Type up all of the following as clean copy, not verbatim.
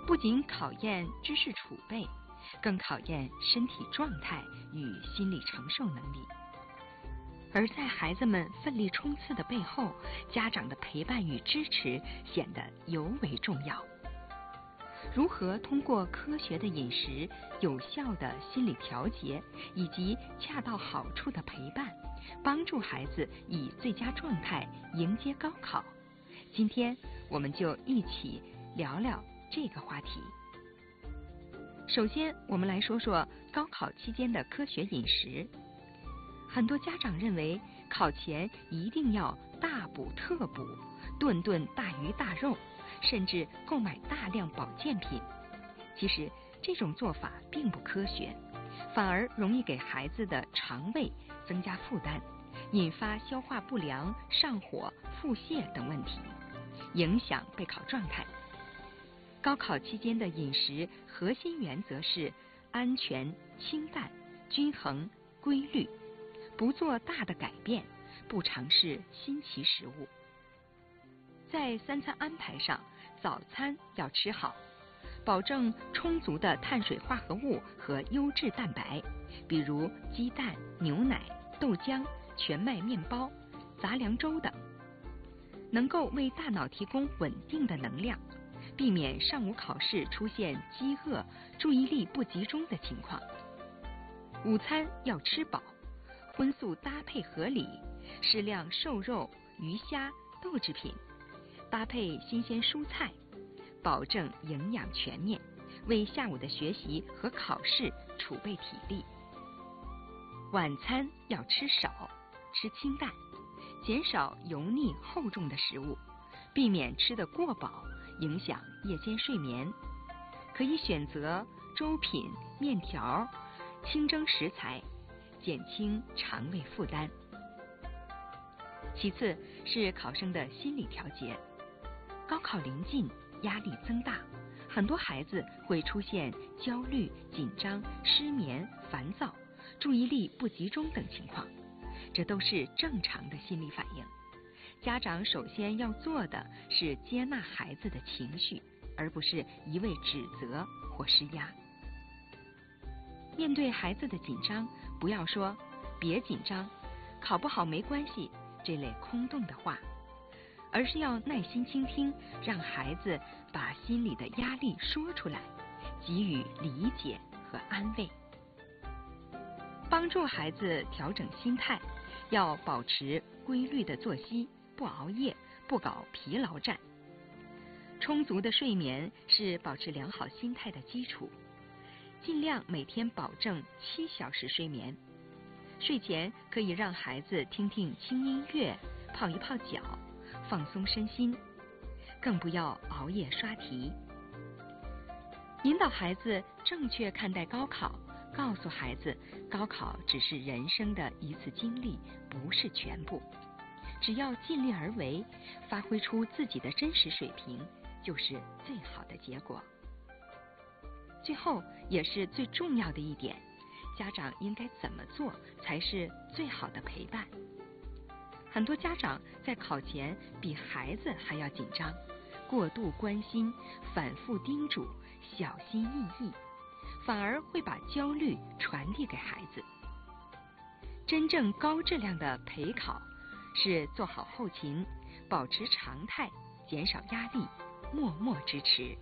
不仅考验知识储备，更考验身体状态与心理承受能力。而在孩子们奋力冲刺的背后，家长的陪伴与支持显得尤为重要。如何通过科学的饮食、有效的心理调节以及恰到好处的陪伴，帮助孩子以最佳状态迎接高考？今天我们就一起聊聊这个话题。首先，我们来说说高考期间的科学饮食。很多家长认为考前一定要大补特补，顿顿大鱼大肉，甚至购买大量保健品。其实这种做法并不科学，反而容易给孩子的肠胃增加负担，引发消化不良、上火、腹泻等问题，影响备考状态。高考期间的饮食核心原则是安全、清淡、均衡、规律，不做大的改变，不尝试新奇食物。在三餐安排上，早餐要吃好，保证充足的碳水化合物和优质蛋白，比如鸡蛋、牛奶、豆浆、全麦面包、杂粮粥等，能够为大脑提供稳定的能量，避免上午考试出现饥饿、注意力不集中的情况。午餐要吃饱，荤素搭配合理，适量瘦肉、鱼虾、豆制品，搭配新鲜蔬菜，保证营养全面，为下午的学习和考试储备体力。晚餐要吃少，吃清淡，减少油腻厚重的食物，避免吃得过饱，影响夜间睡眠。可以选择粥品、面条、清蒸食材，减轻肠胃负担。其次是考生的心理调节。高考临近，压力增大，很多孩子会出现焦虑、紧张、失眠、烦躁、注意力不集中等情况，这都是正常的心理反应。家长首先要做的是接纳孩子的情绪，而不是一味指责或施压。面对孩子的紧张，不要说别紧张，考不好没关系这类空洞的话，而是要耐心倾听，让孩子把心里的压力说出来，给予理解和安慰。帮助孩子调整心态，要保持规律的作息，不熬夜，不搞疲劳战。充足的睡眠是保持良好心态的基础，尽量每天保证7小时睡眠。睡前可以让孩子听听轻音乐，泡一泡脚，放松身心，更不要熬夜刷题。引导孩子正确看待高考，告诉孩子高考只是人生的一次经历，不是全部。只要尽力而为，发挥出自己的真实水平，就是最好的结果。最后也是最重要的一点，家长应该怎么做才是最好的陪伴？很多家长在考前比孩子还要紧张，过度关心，反复叮嘱，小心翼翼，反而会把焦虑传递给孩子。真正高质量的陪考是做好后勤，保持常态，减少压力，默默支持。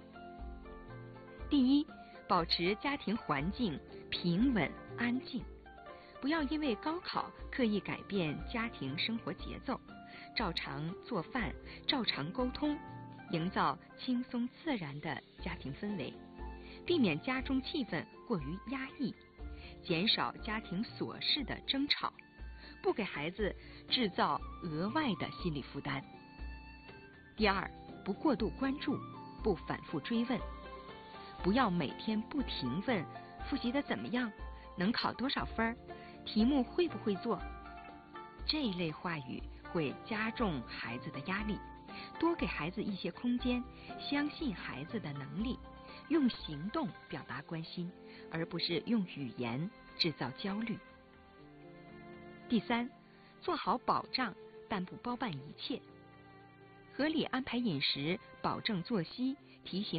第一，保持家庭环境平稳安静，不要因为高考刻意改变家庭生活节奏，照常做饭，照常沟通，营造轻松自然的家庭氛围，避免家中气氛过于压抑，减少家庭琐事的争吵，不给孩子制造额外的心理负担。第二，不过度关注，不反复追问，不要每天不停问复习的怎么样，能考多少分，题目会不会做。这一类话语会加重孩子的压力，多给孩子一些空间，相信孩子的能力，用行动表达关心，而不是用语言制造焦虑。第三，做好保障，但不包办一切，合理安排饮食，保证作息，提醒